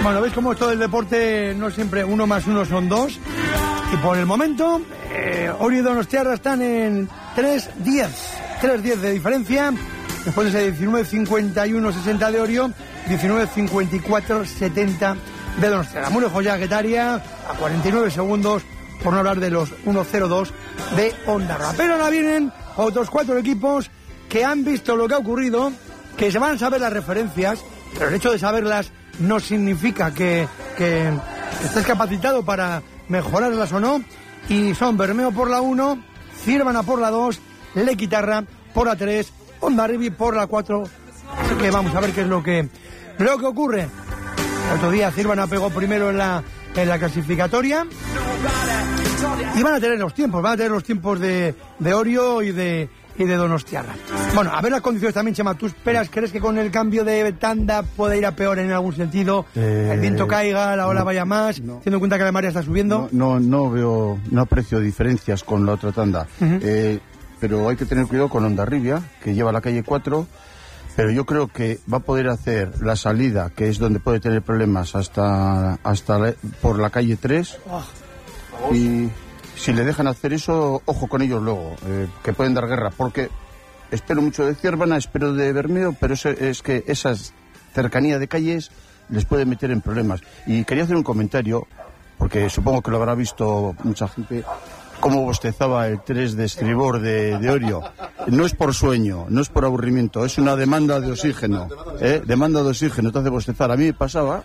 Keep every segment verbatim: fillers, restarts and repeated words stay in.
Bueno, veis cómo esto del deporte no siempre uno más uno son dos. Y por el momento, eh, Orio y Donostiarra están en tres diez. tres diez de diferencia. Después de ese diecinueve cincuenta y uno sesenta de Orio, diecinueve cincuenta y cuatro setenta de Donostiarra. Muy lejos ya Guetaria, a cuarenta y nueve segundos, por no hablar de los uno cero dos de Ondarroa. Pero ahora vienen otros cuatro equipos que han visto lo que ha ocurrido, que se van a saber las referencias, pero el hecho de saberlas no significa que, que estés capacitado para mejorarlas o no. Y son Bermeo por la uno, Círvana por la dos, Lequitarra por la tres, Hondarribia por la cuatro. Así que vamos a ver qué es lo que, lo que ocurre. El otro día Círvana pegó primero en la, en la clasificatoria. Y van a tener los tiempos, van a tener los tiempos de, de Orio y de, y de Donostiarra. Bueno, a ver las condiciones también, Chema. ¿Tú esperas, crees que con el cambio de tanda puede ir a peor en algún sentido? Eh, el viento caiga, la ola no, vaya más, no, teniendo en cuenta que la marea está subiendo. No, no, no veo, no aprecio diferencias con la otra tanda. Uh-huh. Eh, pero hay que tener cuidado con Hondarribia, que lleva la calle cuatro. Pero yo creo que va a poder hacer la salida, que es donde puede tener problemas, hasta, hasta la, por la calle tres. Oh. Y si le dejan hacer eso, ojo con ellos luego, eh, que pueden dar guerra, porque espero mucho de Círvana, espero de Bermeo, pero es, es que esas cercanías de calles les puede meter en problemas. Y quería hacer un comentario, porque supongo que lo habrá visto mucha gente, cómo bostezaba el tres de estribor de, de Orio. No es por sueño, no es por aburrimiento, es una demanda de oxígeno, ¿eh? Demanda de oxígeno, te hace bostezar. A mí me pasaba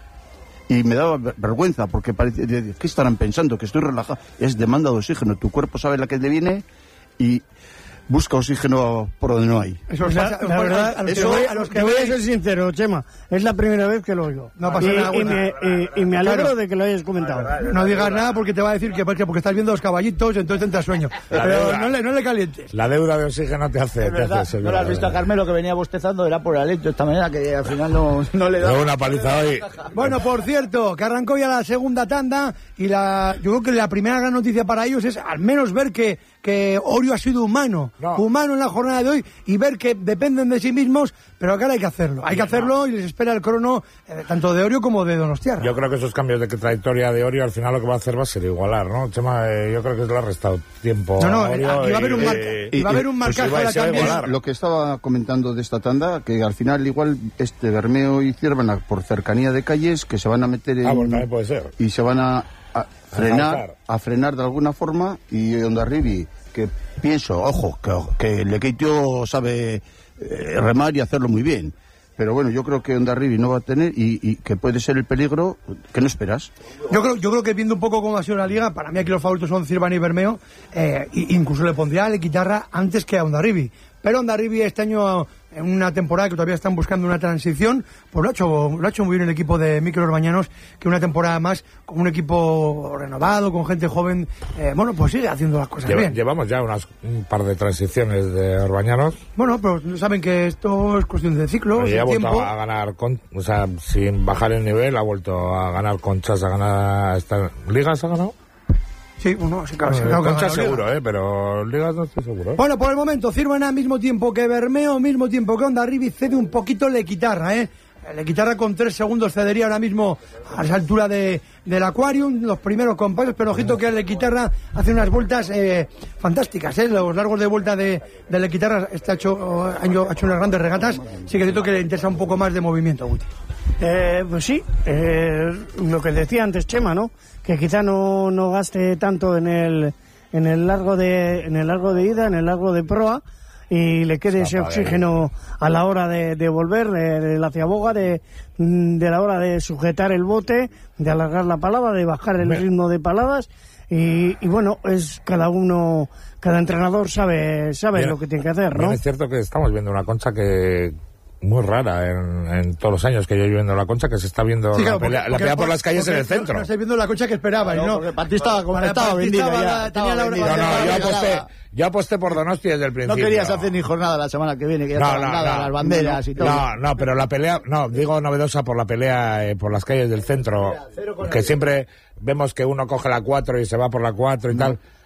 y me daba vergüenza, porque parecía, ¿qué estarán pensando? Que estoy relajado. Es demanda de oxígeno, tu cuerpo sabe la que te viene y busca oxígeno por donde no hay. Eso es la, la verdad, a los eso, que voy, a los que te voy a ser sincero, Chema, es la primera vez que lo oigo. No pasa y, nada. Y me, y, y me alegro claro. de que lo hayas comentado. No digas nada porque te va a decir que porque, porque estás viendo los caballitos, entonces te entra sueño. La Pero deuda, no, le, no le calientes. La deuda de oxígeno te hace... Es verdad, te hace no lo has visto a Carmelo que venía bostezando, era por el hecho de esta manera que al final no, no le da... una paliza hoy. Bueno, por cierto, que arrancó ya la segunda tanda y la yo creo que la primera gran noticia para ellos es al menos ver que que Orio ha sido humano, no. humano en la jornada de hoy y ver que dependen de sí mismos, pero acá hay que hacerlo, hay que hacerlo y les espera el crono eh, tanto de Orio como de Donostiarra. Yo creo que esos cambios de trayectoria de Orio al final lo que va a hacer va a ser igualar, ¿no? Chema, eh, yo creo que le ha restado tiempo no, no, a Orio. Aquí va a haber un, marca, eh, y va a haber un marcaje pues a la cambio. Lo que estaba comentando de esta tanda, que al final igual este Bermeo y Círvana por cercanía de calles que se van a meter en... Ah, bueno, también puede ser. Y se van a, a frenar, a frenar de alguna forma y Hondarribia, que pienso, ojo, que, que Lequeitio sabe eh, remar y hacerlo muy bien. Pero bueno, yo creo que Hondarribia no va a tener y, y que puede ser el peligro que no esperas. Yo creo, yo creo que viendo un poco cómo ha sido la liga, para mí aquí los favoritos son Círvana y Bermeo, eh, incluso le pondría a Lequitarra antes que a Hondarribia. Pero Hondarribia este año, en una temporada que todavía están buscando una transición, pues lo ha hecho, lo ha hecho muy bien el equipo de Mikel Orbañanos, que una temporada más, con un equipo renovado, con gente joven, eh, bueno, pues sigue haciendo las cosas Lleva, bien. Llevamos ya unas, un par de transiciones de Orbañanos. Bueno, pero saben que esto es cuestión de ciclos, de tiempo. Ha vuelto a ganar, con, o sea, sin bajar el nivel, ha vuelto a ganar conchas, a ganar esta, ¿ligas ha ganado? Sí, uno, sí, claro. Bueno, sí, claro Concha que seguro, Liga. eh, pero Ligas no estoy seguro. ¿eh? Bueno, por el momento, Círvana al mismo tiempo que Bermeo, mismo tiempo que Hondarribia, cede un poquito Lequitarra, ¿eh? Lequitarra con tres segundos cedería ahora mismo a esa altura de, del Aquarium, los primeros compases, pero ojito que Lequitarra hace unas vueltas eh, fantásticas, ¿eh? Los largos de vuelta de, de Lequitarra está hecho, ha hecho unas grandes regatas, sí que siento que le interesa un poco más de movimiento, Guti. Eh, pues sí, eh, lo que decía antes Chema, ¿no? Que quizá no, no gaste tanto en el en el largo de en el largo de ida, en el largo de proa y le quede ese oxígeno a la hora de, de volver de, de la ciaboga, de, de la hora de sujetar el bote, de alargar la palada, de bajar el ritmo de paladas y, y bueno, es cada uno, cada entrenador sabe sabe bien, lo que tiene que hacer, ¿no? Es cierto que estamos viendo una Concha que muy rara en, en todos los años que yo llevo viendo la Concha, que se está viendo sí, claro, la, pelea, porque, la pelea por, por las calles en el centro. No, no viendo la Concha que esperaba, no, ¿no? Porque Pati estaba, como estaba vendida ya. Tenía la, no, no, yo aposté, yo aposté por Donosti desde el principio. No querías hacer ni jornada la semana que viene, que ya no, estaban no, dadas no, las banderas no, y todo. No, no, pero la pelea, no, digo novedosa por la pelea eh, por las calles del centro, que siempre vemos que uno coge la cuatro y se va por la cuatro y no. tal.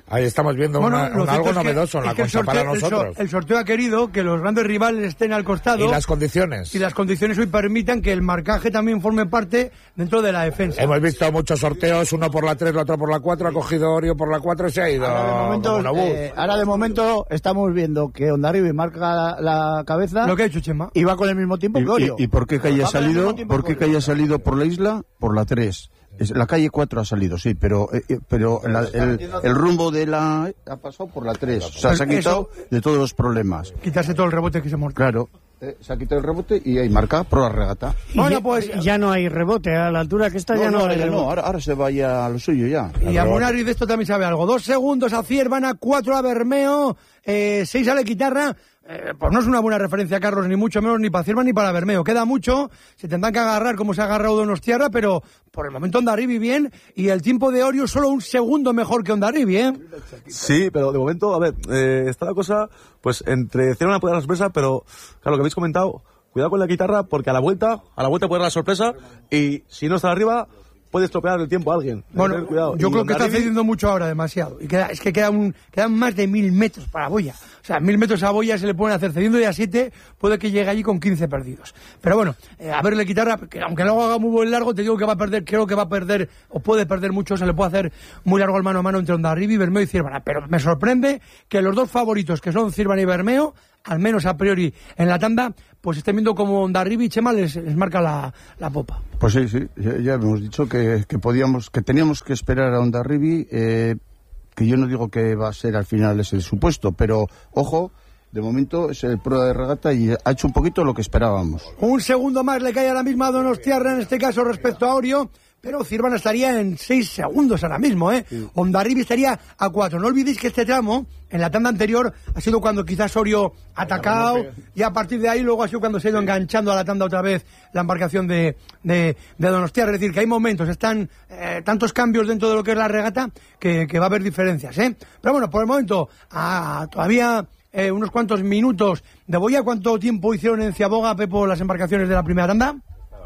ahí estamos viendo bueno, una, un, algo novedoso en la Concha para nosotros. El, so, el sorteo ha querido que los grandes rivales estén al costado. Y las condiciones. Y las condiciones hoy permitan que el marcaje también forme parte dentro de la defensa. Hemos visto muchos sorteos, uno por la tres, el otro por la cuatro, ha cogido Orio por la cuatro y se ha ido. Ahora de momento, eh, ahora de momento estamos viendo que Hondarribia marca la, la cabeza. Lo que ha hecho Chema. Y va con el mismo tiempo y, que Orio. ¿Y, y por qué que haya salido, por qué que haya salido por la isla? Por la tres. La calle cuatro ha salido, sí, pero eh, pero la, el, el rumbo de la... ha pasado por la tres. O sea, se ha quitado de todos los problemas. Quitarse todo el rebote que se muerde. Claro. Eh, se ha quitado el rebote y hay marca pro la regata. Bueno, pues ya no hay rebote, a la altura que está no, ya no, no hay rebote. No, ahora, ahora se vaya a lo suyo ya. Y a Munari de esto también sabe algo. Dos segundos a Ciervana, cuatro a Bermeo, eh, seis a la Guitarra. Eh, pues no es una buena referencia, Carlos, ni mucho menos ni para Ciervana ni para Bermeo. Queda mucho, se tendrán que agarrar como se ha agarrado Donostiarra, pero por el momento Hondarribia bien, y el tiempo de Orio solo un segundo mejor que Hondarribia, ¿eh? Sí, pero de momento, a ver, eh, está la cosa, pues entre Ciervana puede dar la sorpresa, pero claro, lo que habéis comentado, cuidado con la Guitarra, porque a la vuelta, a la vuelta puede dar la sorpresa, y si no está arriba, puede estropear el tiempo a alguien. Bueno, cuidado. Yo y creo que Hondarribia... está cediendo mucho ahora, demasiado. Y queda, es que queda un, quedan más de mil metros para Boya. O sea, mil metros a Boya se le pueden hacer cediendo ya siete, puede que llegue allí con quince perdidos. Pero bueno, eh, a verle Guitarra, que aunque luego haga muy buen largo, te digo que va a perder, creo que va a perder, o puede perder mucho, se le puede hacer muy largo el mano a mano entre Hondarribia, Bermeo y Ciervana. Pero me sorprende que los dos favoritos, que son Ciervana y Bermeo, al menos a priori en la tanda, pues estén viendo como Hondarribia y Chema les, les marca la, la popa. Pues sí, sí, ya, ya hemos dicho que, que podíamos, que teníamos que esperar a Hondarribia, eh, que yo no digo que va a ser al final ese supuesto, pero ojo, de momento es el prueba de regata y ha hecho un poquito lo que esperábamos. Un segundo más le cae a la misma Donostiarra, en este caso respecto a Orio, pero Ciervana estaría en seis segundos ahora mismo, ¿eh? Sí. Hondarribia estaría a cuatro. No olvidéis que este tramo, en la tanda anterior, ha sido cuando quizás Orio ha atacado, y a partir de ahí luego ha sido cuando se ha ido enganchando a la tanda otra vez la embarcación de, de, de Donostiarra. Es decir, que hay momentos, están eh, tantos cambios dentro de lo que es la regata, que, que va a haber diferencias, ¿eh? Pero bueno, por el momento, a, todavía... Eh, unos cuantos minutos de Boya. ¿Cuánto tiempo hicieron en Ciaboga, Pepo, las embarcaciones de la primera tanda?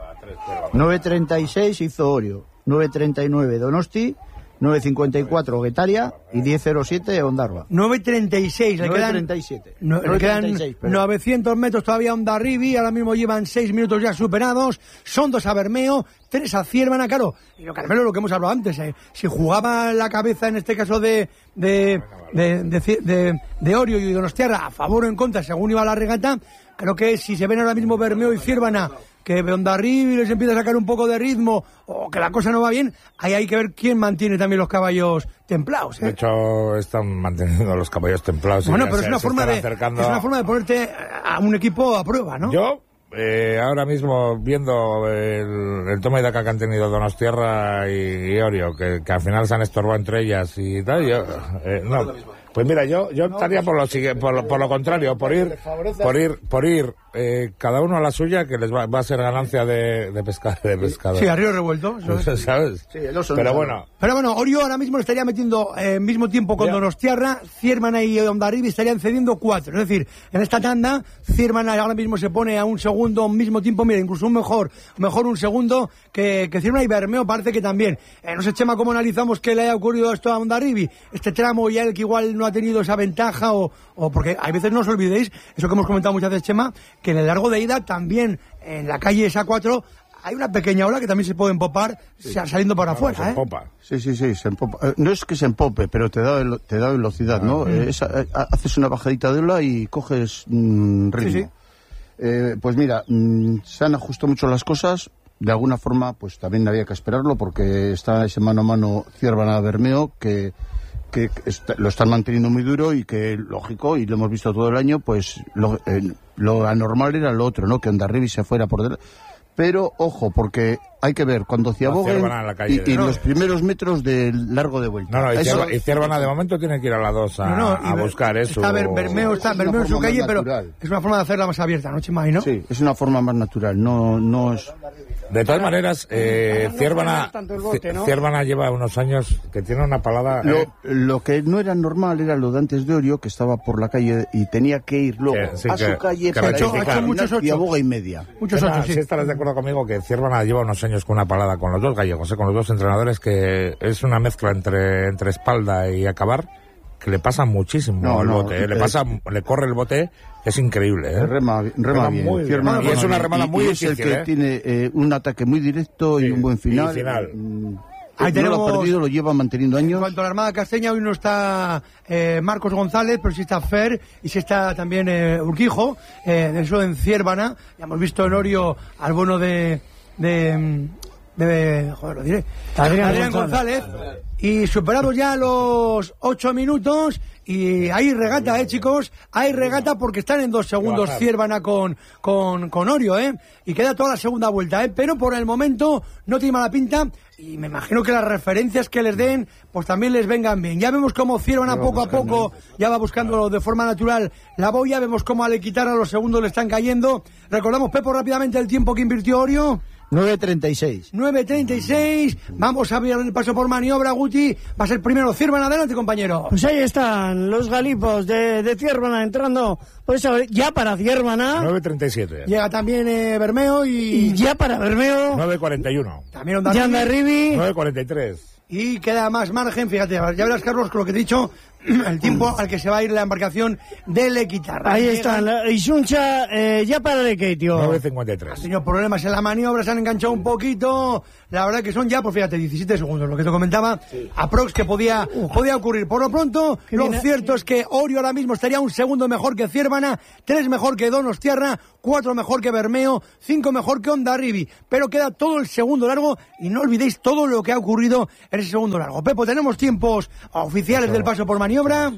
nueve treinta y seis hizo Orio, nueve treinta y nueve Donosti, nueve cincuenta y cuatro Guetaria y diez cero siete Ondarva. nueve treinta y seis, le quedan, no, le quedan novecientos metros todavía a Hondarribia, ahora mismo llevan seis minutos ya superados, son dos a Bermeo, tres a Ciervana, claro, y lo Carmelo, lo que hemos hablado antes, eh, si jugaba la cabeza en este caso de de, de, de, de, de, de Orio y Donostiarra a favor o en contra según iba la regata, creo que si se ven ahora mismo Bermeo y Ciervana que Hondarribia les empieza a sacar un poco de ritmo o que la cosa no va bien, ahí hay que ver quién mantiene también los caballos templados, ¿eh? De hecho, están manteniendo los caballos templados. Bueno, pero es una, forma de, es una forma de ponerte a un equipo a prueba, ¿no? Yo, eh, ahora mismo, viendo el, el toma y daca que han tenido Donostiarra y, y Orio, que, que al final se han estorbado entre ellas y tal, yo... Eh, no. Pues mira, yo yo estaría por lo por lo, por lo contrario, por ir por ir por ir eh, cada uno a la suya, que les va, va a ser ganancia de de pescar de pescador. Sí, a río revuelto, ¿sabes? ¿Sabes? Sí, el oso. Pero bueno. Pero bueno, Orio ahora mismo le estaría metiendo al eh, mismo tiempo con Donostiarra, Ciervana y Hondarribia estarían cediendo cuatro. Es decir, en esta tanda, Ciervana ahora mismo se pone a un segundo, un mismo tiempo, mira, incluso un mejor, mejor un segundo que, que Ciervana, y Bermeo parece que también. Eh, no sé, Chema, cómo analizamos que le haya ocurrido esto a Hondarribia, este tramo, y él que igual no ha tenido esa ventaja, o, o porque hay veces, no os olvidéis, eso que hemos comentado muchas veces, Chema, que en el largo de ida también en la calle esa cuatro hay una pequeña ola que también se puede empopar, sí, saliendo para afuera, se empopa. ¿eh? Sí, sí, sí, se empopa. Eh, no es que se empope, pero te da, te da velocidad, ¿no? Ah, eh, esa, eh, haces una bajadita de ola y coges mmm, ritmo. Sí, sí. Eh, pues mira, mmm, se han ajustado mucho las cosas. De alguna forma, pues también había que esperarlo, porque está ese mano a mano Ciervana Bermeo, que que está, lo están manteniendo muy duro, y que, lógico, y lo hemos visto todo el año, pues lo, eh, lo anormal era lo otro, ¿no? Que Hondarribia se fuera por delante. Pero, ojo, porque hay que ver cuando Ciaboguen y, y los primeros metros del largo de vuelta. No, no, y, eso, Ciervana, y Ciervana de momento tiene que ir a la dos a, no, no, a buscar eso. Está Bermeo, está Bermeo en su calle, pero es una forma de hacerla más abierta, ¿no, Chimay, no? Sí, es una forma más natural, no, no es... De todas maneras, eh, Ciervana, ¿no? Ciervana lleva unos años que tiene una palada... Lo, eh. lo que no era normal era lo de antes de Orio, que estaba por la calle y tenía que ir luego que, sí, a que, su calle para ir muchos ocho. Y a boga y media. Muchos ocho, sí. Sí estarás de acuerdo conmigo que Ciervana lleva unos años con una palada con los dos gallegos, eh, con los dos entrenadores, que es una mezcla entre, entre espalda y acabar, que le pasa muchísimo No, al no, bote, ¿eh? le eh, pasa, le corre el bote, que es increíble, ¿eh? Rema, rema, Rema bien. muy bien. Rema Y es una remada bien. muy y, y difícil, es el que ¿eh? tiene eh, un ataque muy directo Sí, y un buen final. y final. Mm, Ahí no lo tenemos- ha perdido, lo lleva manteniendo En años. cuanto a la Armada Casteña, hoy no está eh, Marcos González, pero sí está Fer y sí está también eh, Urquijo, eh, de eso en Ciérvana. Ya hemos visto en Orio al bono de... de, de joder, lo diré. Adrián González. Y superamos ya los ocho minutos y hay regata, eh, chicos. Hay regata porque están en dos segundos Ciérvana con, con, con Orio, eh. Y queda toda la segunda vuelta, eh. Pero por el momento no tiene mala pinta y me imagino que las referencias que les den pues también les vengan bien. Ya vemos cómo Ciérvana poco a poco ya va buscando de forma natural la boya. Vemos cómo al quitar a los segundos le están cayendo. Recordamos, Pepo, rápidamente el tiempo que invirtió Orio. nueve treinta y seis. nueve treinta y seis, vamos a abrir el paso por maniobra, Guti, va a ser primero Ciérvana, adelante compañero. Pues ahí están los galipos de, de Ciérvana entrando, pues ya para Ciérvana, nueve treinta y siete. Llega también eh, Bermeo y, y ya para Bermeo, nueve cuarenta y uno. también Ondarribi. Yandarribi, nueve cuarenta y tres. Y queda más margen, fíjate, ya verás, Carlos, con lo que te he dicho, el tiempo al que se va a ir la embarcación del Equitarra. ahí Llegan- están, la- Isuncha, eh, ya para Lekeitio. nueve cincuenta y Han tres. tenido problemas en la maniobra, se han enganchado un poquito. La verdad que son ya, pues fíjate, diecisiete segundos, lo que te comentaba, aprox que podía, podía ocurrir. Por lo pronto, Qué lo bien, cierto es que Orio ahora mismo estaría un segundo mejor que Ciérvana, tres mejor que Donostiarra, cuatro mejor que Bermeo, cinco mejor que Ondarribi. Pero queda todo el segundo largo y no olvidéis todo lo que ha ocurrido en ese segundo largo. Pepo, tenemos tiempos oficiales del paso por maniobra.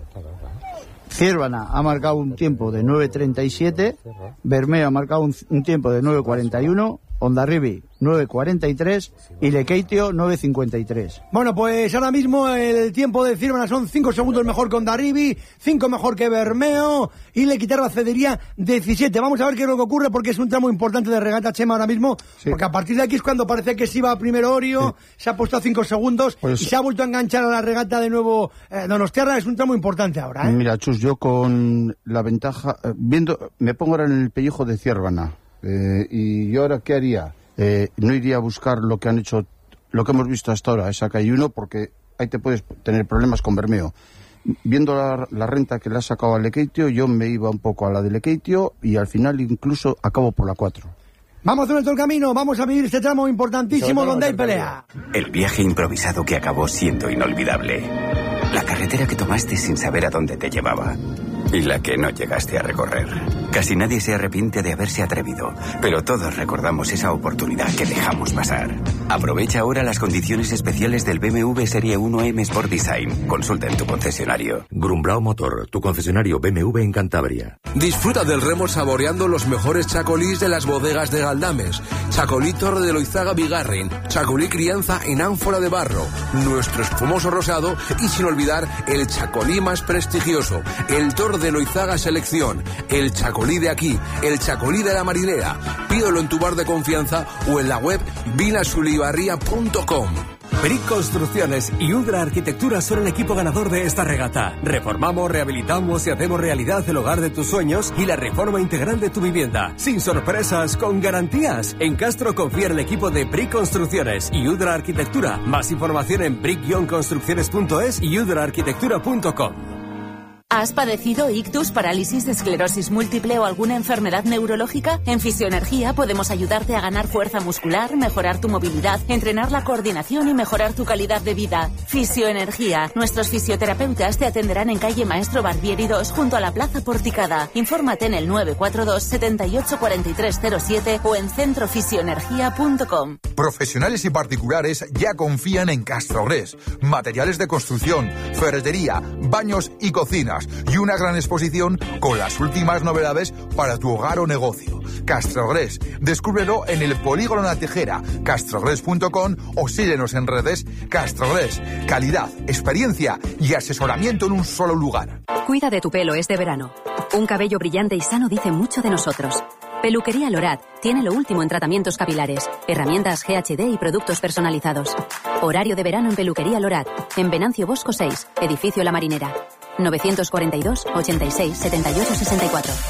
Ciérvana ha marcado un tiempo de nueve treinta y siete, Bermeo ha marcado un, un tiempo de nueve cuarenta y uno, Ondarribi nueve cuarenta y tres y Lekeitio nueve cincuenta y tres. Bueno, pues ahora mismo el tiempo de Ciérvana son cinco segundos mejor que Ondarribi, cinco mejor que Bermeo y Lequitarra cedería diecisiete. Vamos a ver qué es lo que ocurre porque es un tramo importante de regata, Chema, ahora mismo, Sí. porque a partir de aquí es cuando parece que se iba primero Orio, se ha puesto a cinco segundos Pues- y se ha vuelto a enganchar a la regata de nuevo eh, Donostiarra. Es un tramo importante ahora, ¿eh? Mira, Chus, yo con la ventaja, eh, viendo, me pongo ahora en el pellejo de Ciérvana, eh, y yo ahora, ¿qué haría? Eh, no iría a buscar lo que han hecho, lo que hemos visto hasta ahora, esa calle uno, porque ahí te puedes tener problemas con Bermeo. Viendo la, la renta que le ha sacado a Lekeitio, yo me iba un poco a la de Lekeitio y al final incluso acabo por la cuatro. Vamos a hacer nuestro camino, vamos a vivir este tramo importantísimo Sobre todo donde hay el pelea. El viaje improvisado que acabó siendo inolvidable. La carretera que tomaste sin saber a dónde te llevaba. Y la que no llegaste a recorrer. Casi nadie se arrepiente de haberse atrevido, pero todos recordamos esa oportunidad que dejamos pasar. Aprovecha ahora las condiciones especiales del B M W Serie uno M Sport Design. Consulta en tu concesionario. Grumbrao Motor, tu concesionario B M W en Cantabria. Disfruta del remo saboreando los mejores chacolís de las bodegas de Galdames. Chacolí Torre de Loizaga Bigarren, chacolí crianza en ánfora de barro, nuestro espumoso rosado y sin olvidar el chacolí más prestigioso, el Torre de Loizaga Selección, el chacolí de aquí, el chacolí de la marinera. Pídelo en tu bar de confianza o en la web vinasulibarría punto com. Brick Construcciones y Udra Arquitectura son el equipo ganador de esta regata. Reformamos, rehabilitamos y hacemos realidad el hogar de tus sueños y la reforma integral de tu vivienda. Sin sorpresas, con garantías. En Castro confía en el equipo de Brick Construcciones y Udra Arquitectura. Más información en brick construcciones punto es y udra arquitectura punto com. ¿Has padecido ictus, parálisis, esclerosis múltiple o alguna enfermedad neurológica? En Fisioenergía podemos ayudarte a ganar fuerza muscular, mejorar tu movilidad, entrenar la coordinación y mejorar tu calidad de vida. Fisioenergía. Nuestros fisioterapeutas te atenderán en calle Maestro Barbieri dos junto a la Plaza Porticada. Infórmate en el nueve cuatro dos, siete ocho cuatro tres cero siete o en centro fisioenergía punto com. Profesionales y particulares ya confían en Castrogres. Materiales de construcción, ferretería, baños y cocinas. Y una gran exposición con las últimas novedades para tu hogar o negocio. Castrogres, descúbrelo en el Polígono La Tejera, castrogres punto com o síguenos en redes. Castrogres, calidad, experiencia y asesoramiento en un solo lugar. Cuida de tu pelo este verano. Un cabello brillante y sano dice mucho de nosotros. Peluquería Lorat tiene lo último en tratamientos capilares, herramientas G H D y productos personalizados. Horario de verano en Peluquería Lorat, en Venancio Bosco seis, edificio La Marinera. novecientos cuarenta y dos, ochenta y seis, setenta y ocho, sesenta y cuatro.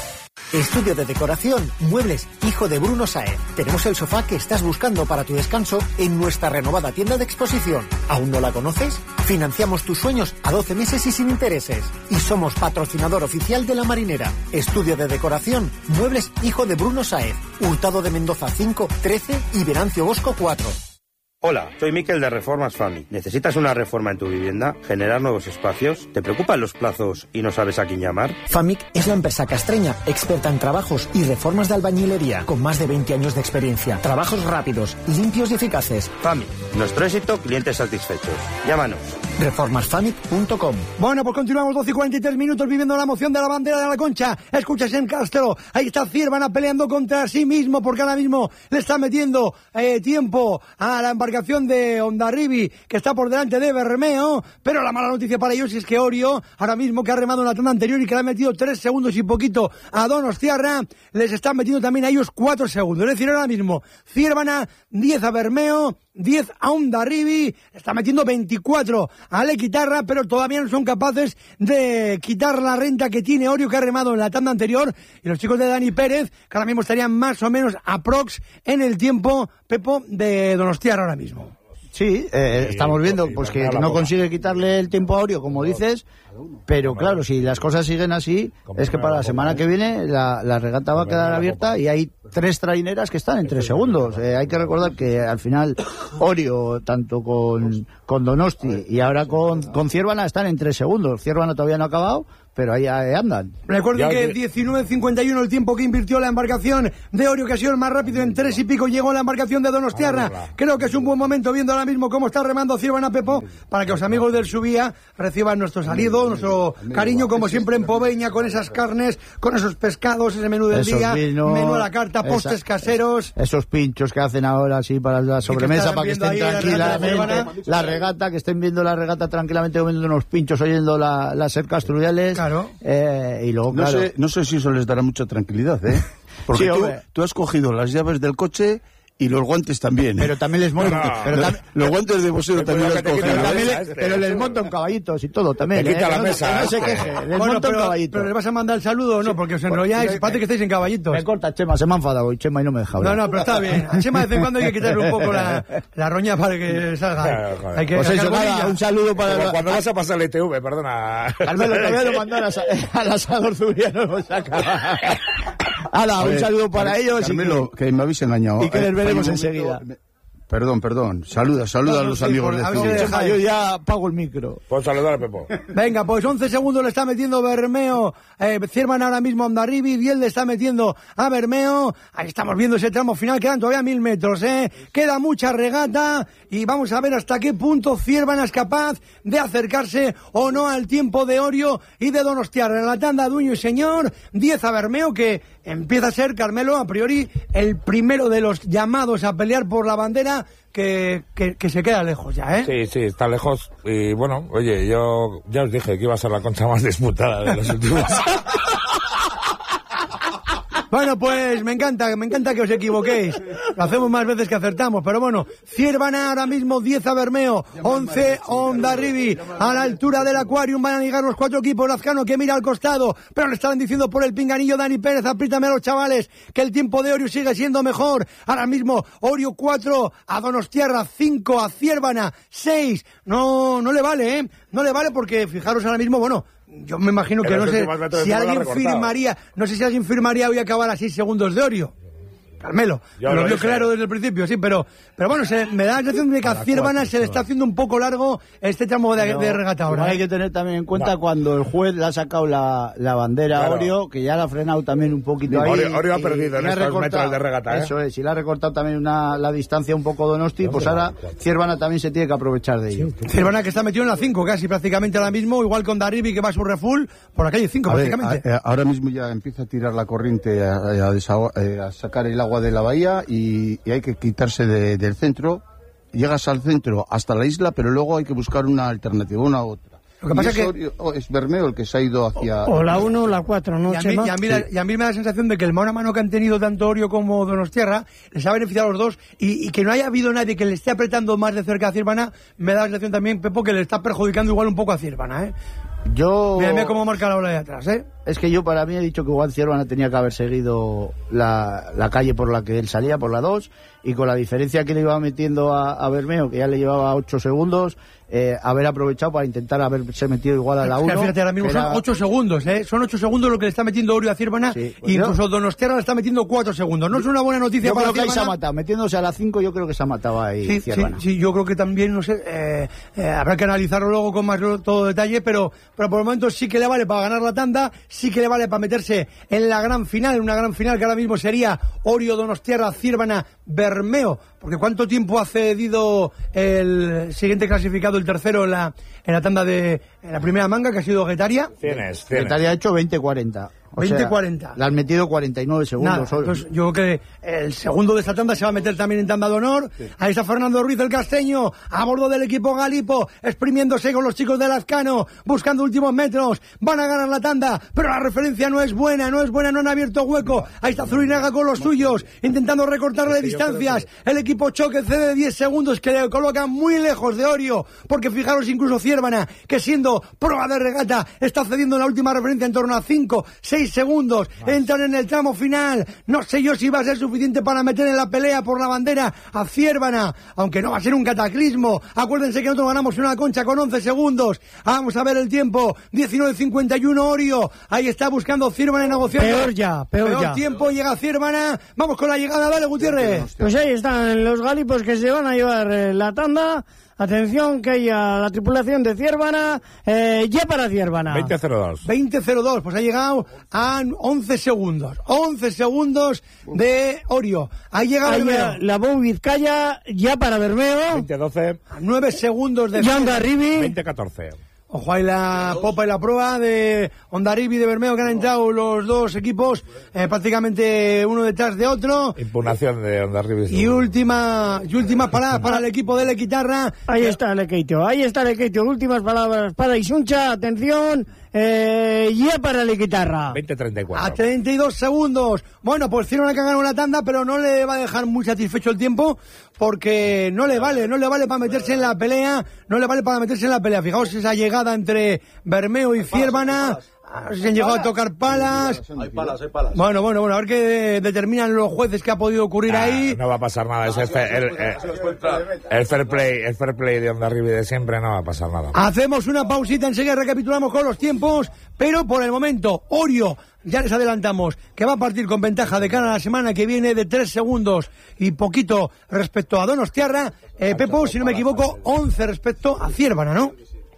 Estudio de decoración, muebles, hijo de Bruno Sáez. Tenemos el sofá que estás buscando para tu descanso en nuestra renovada tienda de exposición. ¿Aún no la conoces? Financiamos tus sueños a doce meses y sin intereses. Y somos patrocinador oficial de La Marinera. Estudio de decoración, muebles, hijo de Bruno Sáez. Hurtado de Mendoza cinco, trece y Venancio Bosco cuatro. Hola, soy Miquel de Reformas Fami. ¿Necesitas una reforma en tu vivienda? ¿Generar nuevos espacios? ¿Te preocupan los plazos y no sabes a quién llamar? Famic es la empresa castreña, experta en trabajos y reformas de albañilería, con más de veinte años de experiencia. Trabajos rápidos, limpios y eficaces. Famic, nuestro éxito, clientes satisfechos. Llámanos. reformas famic punto com. Bueno, pues continuamos doce y cuarenta y tres minutos viviendo la emoción de la bandera de la Concha. Escuchas en Castro, ahí está Ciervana peleando contra sí mismo, porque ahora mismo le está metiendo eh, tiempo a la embarcación de Hondarribi, que está por delante de Bermeo, pero la mala noticia para ellos es que Orio, ahora mismo que ha remado en la tanda anterior y que le ha metido tres segundos y poquito a Donostiarra, les está metiendo también a ellos cuatro segundos. Es decir, ahora mismo Ciervana, diez a Bermeo, diez a Hondarribi, está metiendo veinticuatro a Lequitarra, pero todavía no son capaces de quitar la renta que tiene Orio, que ha remado en la tanda anterior, y los chicos de Dani Pérez, que ahora mismo estarían más o menos aprox en el tiempo, Pepo, de Donostiarra ahora mismo. Sí, eh, estamos viendo pues que no consigue quitarle el tiempo a Orio, como dices, pero claro, si las cosas siguen así, es que para la semana que viene la, la regata va a quedar abierta y hay tres traineras que están en tres segundos. Eh, hay que recordar que al final Orio, tanto con, con Donosti y ahora con, con Ciervana, están en tres segundos. Ciervana todavía no ha acabado, pero ahí andan. Recuerden que diecinueve cincuenta y uno el tiempo que invirtió la embarcación de Orio, que ha sido el más rápido, en tres y pico llegó la embarcación de Donostiarra. Creo que es un buen momento, viendo ahora mismo cómo está remando Ciervana, Pepo, para que los amigos del Subía reciban nuestro saludo, nuestro cariño, como siempre en Poveña, con esas carnes, con esos pescados, ese menú del Esos día, vinos, menú a la carta, postres esa, caseros. Esos pinchos que hacen ahora así para la sobremesa, para que estén tranquilamente la regata, que estén viendo la regata tranquilamente, comiendo unos pinchos, oyendo la, las cercas trudiales. Claro. Eh, y luego, no, claro, sé, no sé si eso les dará mucha tranquilidad, ¿eh? Porque Sí, tú, hombre. tú has cogido las llaves del coche y los guantes también, ¿eh? pero también les monto, No, no, pero no. tam- Los guantes de boxeo también los has pero cogido. también ¿eh? le- pero les monto en caballitos y todo también. Te quita ¿eh? la No- mesa, no, no se este. queje, les Bueno, monto en pero, caballito. pero les vas a mandar el saludo o no, porque os enrolláis, parece que estáis en caballitos. Me corta Chema, se me ha enfadado y Chema y no me deja No, hablar. no, pero está bien. A Chema de vez en cuando hay que quitarle un poco la, la roña para que salga. Claro, joder. Hay que Pues sacar eso, nada, bolilla. un saludo para Como la- cuando vas a pasar el I T V, perdona. Carmelo, todavía lo mandó al asa- al asador zuriano, lo saca. Hala, A un ver, saludo para Car- ellos Carmelo, y que me habéis engañado. y que les Eh, veremos hay un enseguida. momento- Perdón, perdón. Saluda, saluda No, a no, los sí, amigos por- de a ver si Zubi. le Chema, yo ya pago el micro. Pues saludar a Pepo. Venga, pues once segundos le está metiendo Bermeo. Eh, Ciervan ahora mismo a Hondarribi. diez le está metiendo a Bermeo. Ahí estamos viendo ese tramo final. Quedan todavía mil metros, ¿eh? Queda mucha regata. Y vamos a ver hasta qué punto Ciervan es capaz de acercarse o no al tiempo de Orio y de Donostiarra. En la tanda, Dueño y Señor. diez a Bermeo, que empieza a ser, Carmelo, a priori, el primero de los llamados a pelear por la bandera. Que, que, que se queda lejos ya, ¿eh? Sí, sí, está lejos. Y bueno, oye, yo ya os dije que iba a ser la concha más disputada de los últimos. Bueno, pues me encanta, me encanta que os equivoquéis. Lo hacemos más veces que acertamos, pero bueno. Ciervana ahora mismo diez a Bermeo, once Hondarribi. A la altura del Aquarium van a llegar los cuatro equipos. Lazcano que mira al costado, pero le estaban diciendo por el pinganillo Dani Pérez, apriétame a los chavales, que el tiempo de Orio sigue siendo mejor. Ahora mismo Orio cuatro a Donostiarra, cinco a Ciervana, seis. No, no le vale, ¿eh? No le vale porque fijaros ahora mismo, bueno, yo me imagino que Pero no los sé últimos metros de si tiempo lo ha alguien recortado. firmaría, no sé si alguien firmaría hoy acabar a seis segundos de Orio. Carmelo, Yo lo, lo vio dije. claro desde el principio, sí, pero pero bueno, se, me da la sensación de que a Ciervana se le está haciendo un poco largo este tramo de, Pero de regata ahora. igual hay ¿eh? que tener también en cuenta No. cuando el juez le ha sacado la, la bandera Claro. a Orio, que ya la ha frenado también un poquito ahí. Orio- Orio ha y- perdido en y ha estos recortado- metros de regata, ¿eh? Eso es, y le ha recortado también una, la distancia un poco Donosti, pues ahora Ciervana también se tiene que aprovechar de ello. Ciervana que está metido en la cinco casi prácticamente ahora mismo, igual con Darribi que va a su refull por la calle cinco A ver, prácticamente. a- a- ahora mismo ya empieza a tirar la corriente, a, a desaho- eh, a sacar el agua de la bahía y, y hay que quitarse de- del centro. Llegas al centro hasta la isla, pero luego hay que buscar una alternativa, una otra. Lo que pasa Y que- Orio- oh, es Bermeo el que se ha ido hacia... O la uno o la cuatro, ¿no, Y a, mí, Chema? y a mí la- y a mí me da la sensación de que el mano a mano que han tenido tanto Orio como Donostiarra les ha beneficiado a los dos y, y que no haya habido nadie que le esté apretando más de cerca a Ciervana, me da la sensación también, Pepo, que le está perjudicando igual un poco a Ciervana, ¿eh? Yo... Mira, mira cómo marca la ola de atrás, ¿eh? es que yo para mí he dicho que Juan Ciervana tenía que haber seguido la, la calle por la que él salía, por la dos, y con la diferencia que le iba metiendo a, a Bermeo, que ya le llevaba ocho segundos, eh, haber aprovechado para intentar haberse metido igual a la uno. Fíjate, ahora mismo era... son ocho segundos, ¿eh? Son ocho segundos lo que le está metiendo Orio a Ciervana, sí, y yo... incluso Donostiarra le está metiendo cuatro segundos. No es una buena noticia yo para creo que ahí Ciervana. se ha matado, metiéndose a la cinco yo creo que se ha matado ahí sí, Ciervana. Sí, sí, yo creo que también, no sé, eh, eh, habrá que analizarlo luego con más todo detalle, pero, pero por el momento sí que le vale para ganar la tanda, sí que le vale para meterse en la gran final, una gran final que ahora mismo sería Orio, Donostiarra, Ciervana, Bermeo, porque ¿cuánto tiempo ha cedido el siguiente clasificado, el tercero en la, en la tanda de en la primera manga, que ha sido Guetaria? Tienes, tienes. Guetaria ha hecho veinte cuarenta. veinte cuarenta. Le han metido cuarenta y nueve segundos. Nada, entonces yo creo que el segundo de esta tanda se va a meter también en tanda de honor. Sí. Ahí está Fernando Ruiz, el casteño, a bordo del equipo Galipo, exprimiéndose con los chicos de Lazcano, buscando últimos metros. Van a ganar la tanda, pero la referencia no es buena, no es buena, no han abierto hueco. Ahí está Zurinaga con los suyos, intentando recortarle sí, distancias. Que... El equipo Choque cede diez segundos, que le colocan muy lejos de Orio, porque fijaros incluso Ciervana, que siendo prueba de regata, está cediendo en la última referencia en torno a cinco, seis segundos, entran en el tramo final. No sé yo si va a ser suficiente para meter en la pelea por la bandera a Ciervana, aunque no va a ser un cataclismo. Acuérdense que nosotros ganamos una concha con once segundos. Vamos a ver el tiempo, diecinueve cincuenta y uno Orio, ahí está buscando Ciervana en negociación. Peor ya, peor, peor ya. tiempo, llega Ciervana. Vamos con la llegada, dale Gutiérrez. Pues ahí están los galipos que se van a llevar eh, la tanda. Atención que haya la tripulación de Ciervana, eh, ya para Ciervana. veinte cero dos. veinte cero dos, pues ha llegado a once segundos. once segundos de Orio. Ahí llega Bermeo. La Bou Vizcaya, ya para Bermeo. veinte doce. nueve segundos de... Hondarribia. veinte catorce. Ojo, ahí la popa y la prueba de Hondarribia y de Bermeo, que han entrado los dos equipos eh, prácticamente uno detrás de otro. Impugnación de Hondarribia. Y última, y últimas palabras para el equipo de Lequitarra. Ahí está Lequeitio, ahí está Lequeitio. Últimas palabras para Isuncha, atención. Eh, ya para la guitarra. veinte treinta y cuatro. A treinta y dos segundos. Bueno, pues Ciervana que ha ganado la tanda, pero no le va a dejar muy satisfecho el tiempo, porque no le vale, no le vale para meterse en la pelea, no le vale para meterse en la pelea. Fijaos esa llegada entre Bermeo y Ciervana. Se han llegado a tocar palas. Hay palas, hay palas. Bueno, bueno, bueno, a ver qué determinan los jueces que ha podido ocurrir ah, ahí. No va a pasar nada, es el, el, el, el fair play, el fair play de Hondarribia de siempre, no va a pasar nada. Hacemos una pausita, enseguida recapitulamos con los tiempos, pero por el momento, Orio, ya les adelantamos que va a partir con ventaja de cara a la semana que viene de tres segundos y poquito respecto a Donostiarra. Eh, Pepo, si no me equivoco, once respecto a Ciervana, ¿no?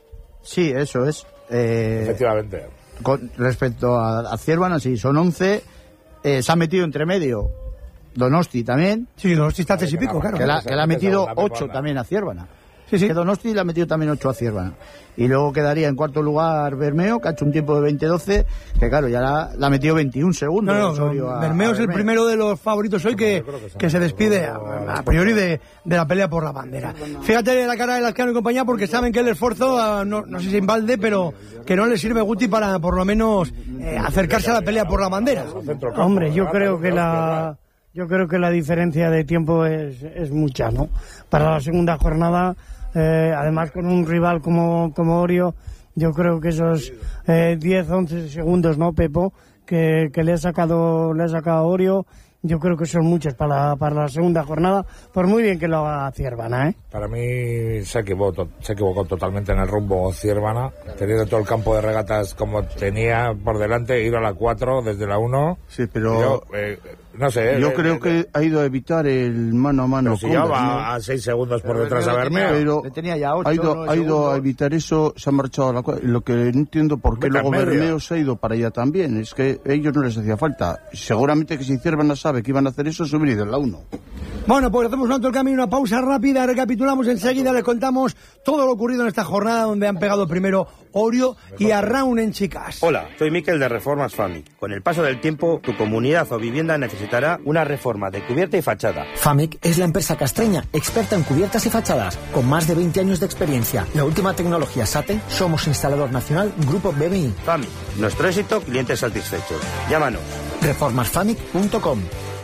Sí, eso es. Eh... Efectivamente. Con respecto a, a Ciervana, sí, son once. Eh, se ha metido entre medio Donosti también. Sí, Donosti está a tres y pico, claro. Que la, que le ha metido ocho también a Ciervana. Sí, sí. Que Donosti le ha metido también ocho a Ciervana. Y luego quedaría en cuarto lugar Bermeo, que ha hecho un tiempo de veinte doce, que claro, ya la, la ha metido veintiún segundos. No, no, no, a, Bermeo a es el primero de los favoritos hoy que, que, que se despide a, a priori de, de la pelea por la bandera. Fíjate la cara de Lazcano y compañía, porque saben que el esfuerzo, no, no sé si en balde, pero que no le sirve Guti para por lo menos eh, acercarse a la pelea por la bandera. Hombre, yo creo que la... Yo creo que la diferencia de tiempo es, es mucha, ¿no? Para la segunda jornada, eh, además con un rival como, como Orio, yo creo que esos eh, diez, once segundos, ¿no, Pepo? Que, que le ha sacado, le ha sacado a Orio, yo creo que son muchos para la, para la segunda jornada, por muy bien que lo haga Ciervana, ¿eh? Para mí se equivocó, se equivocó totalmente en el rumbo Ciervana, teniendo todo el campo de regatas como tenía por delante, ir a la cuatro desde la uno. Sí, pero... Yo, eh, no sé. Yo eh, creo eh, que ha ido a evitar el mano a mano. Si ya va ¿no? a seis segundos por detrás a Bermeo. Pero le tenía ya ocho, ha ido, ha ido a evitar eso, se ha marchado a la cuatro. Lo que no entiendo por qué luego Bermeo se ha ido para allá también. Es que a ellos no les hacía falta. Seguramente que si Ciervana sabe que iban a hacer eso, se hubiera ido en la uno. Bueno, pues hacemos un alto el camino, una pausa rápida, recapitulamos enseguida, les contamos todo lo ocurrido en esta jornada donde han pegado primero Orio y Arraun en Chicas. Hola, soy Miquel de Reformas Famic. Con el paso del tiempo, tu comunidad o vivienda necesitará una reforma de cubierta y fachada. Famic es la empresa castreña, experta en cubiertas y fachadas, con más de veinte años de experiencia. La última tecnología SATE, somos instalador nacional Grupo B M I. Famic, nuestro éxito, clientes satisfechos. Llámanos. reformas famic punto com.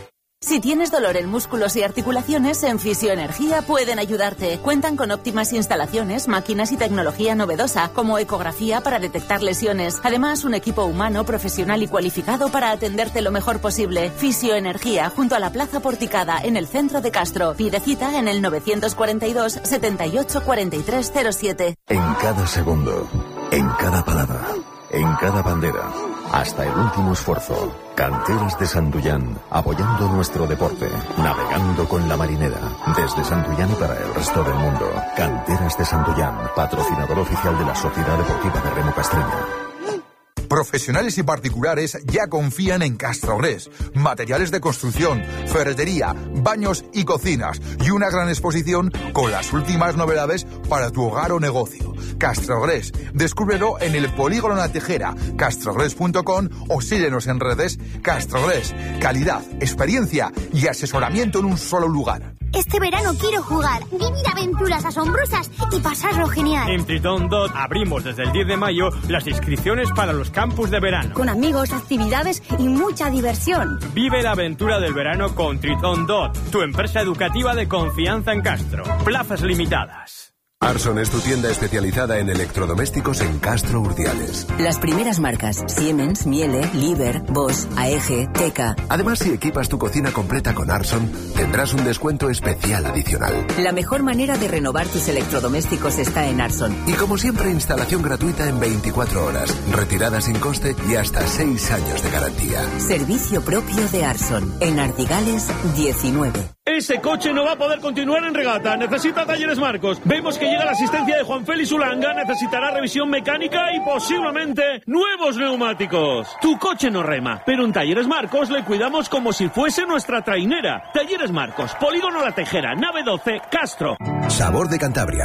Si tienes dolor en músculos y articulaciones, en Fisioenergía pueden ayudarte. Cuentan con óptimas instalaciones, máquinas y tecnología novedosa, como ecografía para detectar lesiones. Además, un equipo humano, profesional y cualificado para atenderte lo mejor posible. Fisioenergía, junto a la Plaza Porticada, en el centro de Castro. Pide cita en el novecientos cuarenta y dos, setenta y ocho, cuarenta y tres cero siete. En cada segundo, en cada palabra, en cada bandera, hasta el último esfuerzo. Canteras de Santullán, apoyando nuestro deporte, navegando con la marinera, desde Santullán y para el resto del mundo. Canteras de Santullán, patrocinador oficial de la Sociedad Deportiva de Remo Castreña. Profesionales y particulares ya confían en Castrogres. Materiales de construcción, ferretería, baños y cocinas. Y una gran exposición con las últimas novedades para tu hogar o negocio. Castrogres. Descúbrelo en el Polígono La Tejera, castrogres punto com, o síguenos en redes. Castrogres. Calidad, experiencia y asesoramiento en un solo lugar. Este verano quiero jugar, vivir aventuras asombrosas y pasarlo genial. En Tritón Dot abrimos desde el diez de mayo las inscripciones para los campus de verano. Con amigos, actividades y mucha diversión. Vive la aventura del verano con Tritón Dot, tu empresa educativa de confianza en Castro. Plazas limitadas. Arson es tu tienda especializada en electrodomésticos en Castro Urdiales. Las primeras marcas: Siemens, Miele, Liebherr, Bosch, A E G, Teka. Además, si equipas tu cocina completa con Arson, tendrás un descuento especial adicional. La mejor manera de renovar tus electrodomésticos está en Arson. Y como siempre, instalación gratuita en veinticuatro horas, retirada sin coste y hasta seis años de garantía. Servicio propio de Arson, en Ardigales diecinueve. Ese coche no va a poder continuar en regata. Necesita Talleres Marcos. Vemos que llega la asistencia de Juan Félix Ulanga. Necesitará revisión mecánica y posiblemente nuevos neumáticos. Tu coche no rema, pero en Talleres Marcos le cuidamos como si fuese nuestra trainera. Talleres Marcos, Polígono La Tejera, nave doce, Castro. Sabor de Cantabria.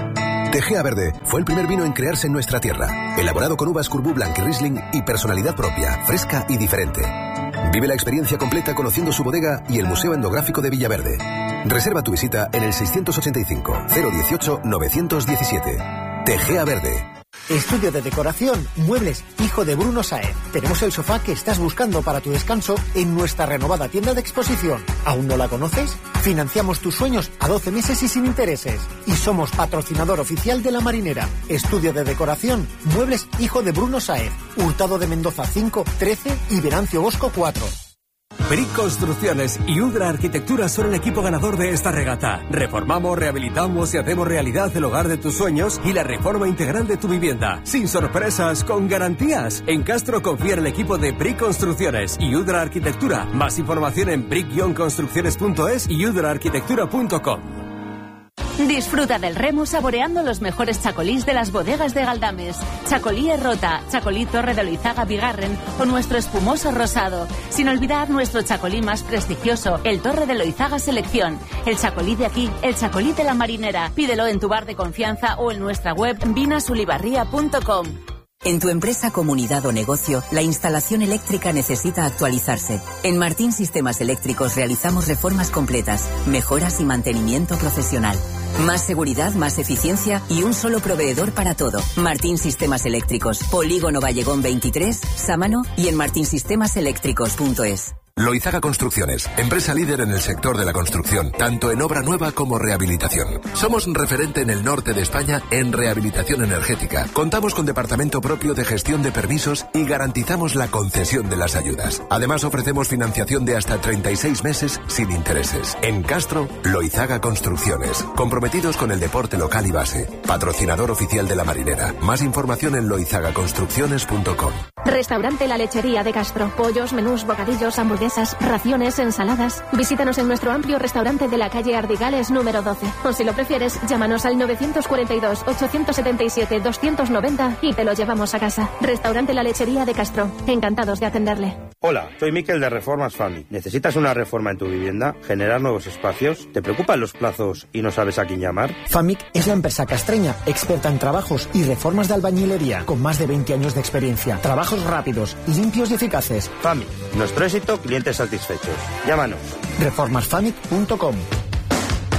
Tegea Verde fue el primer vino en crearse en nuestra tierra. Elaborado con uvas Curbú Blanc y Riesling y personalidad propia, fresca y diferente. Vive la experiencia completa conociendo su bodega y el Museo Etnográfico de Villaverde. Reserva tu visita en el seiscientos ochenta y cinco, cero dieciocho, novecientos diecisiete. Tegea Verde. Estudio de decoración, muebles, hijo de Bruno Saez. Tenemos el sofá que estás buscando para tu descanso en nuestra renovada tienda de exposición. ¿Aún no la conoces? Financiamos tus sueños a doce meses y sin intereses. Y somos patrocinador oficial de La Marinera. Estudio de decoración, muebles, hijo de Bruno Saez. Hurtado de Mendoza cinco, trece y Venancio Bosco cuatro. Brick Construcciones y Udra Arquitectura son el equipo ganador de esta regata. Reformamos, rehabilitamos y hacemos realidad el hogar de tus sueños y la reforma integral de tu vivienda. Sin sorpresas, con garantías. En Castro confía en el equipo de Brick Construcciones y Udra Arquitectura. Más información en brick construcciones punto es y udra arquitectura punto com. Disfruta del remo saboreando los mejores chacolís de las bodegas de Galdames. Chacolí Errota, Chacolí Torre de Loizaga Bigarren o nuestro espumoso rosado. Sin olvidar nuestro chacolí más prestigioso, el Torre de Loizaga Selección. El chacolí de aquí, el chacolí de la Marinera. Pídelo en tu bar de confianza o en nuestra web vinasulibarría punto com. En tu empresa, comunidad o negocio, la instalación eléctrica necesita actualizarse. En Martín Sistemas Eléctricos realizamos reformas completas, mejoras y mantenimiento profesional. Más seguridad, más eficiencia y un solo proveedor para todo. Martín Sistemas Eléctricos, Polígono Vallegón veintitrés, Sámano y en martin sistemas eléctricos punto es. Loizaga Construcciones, empresa líder en el sector de la construcción, tanto en obra nueva como rehabilitación. Somos referente en el norte de España en rehabilitación energética. Contamos con departamento propio de gestión de permisos y garantizamos la concesión de las ayudas. Además, ofrecemos financiación de hasta treinta y seis meses sin intereses. En Castro, Loizaga Construcciones, comprometidos con el deporte local y base. Patrocinador oficial de la Marinera. Más información en loizaga construcciones punto com. Restaurante La Lechería de Castro. Pollos, menús, bocadillos, hamburguesas, raciones, ensaladas. Visítanos en nuestro amplio restaurante de la calle Ardigales número doce. O si lo prefieres, llámanos al novecientos cuarenta y dos, ochocientos setenta y siete, doscientos noventa y te lo llevamos a casa. Restaurante La Lechería de Castro. Encantados de atenderle. Hola, soy Miquel de Reformas Fami. ¿Necesitas una reforma en tu vivienda? ¿Generar nuevos espacios? ¿Te preocupan los plazos y no sabes a quién llamar? Famic es la empresa castreña, experta en trabajos y reformas de albañilería, con más de veinte años de experiencia. Trabajos rápidos, limpios y eficaces. Famic, nuestro éxito, clientes satisfechos. Llámanos. reformas famic punto com.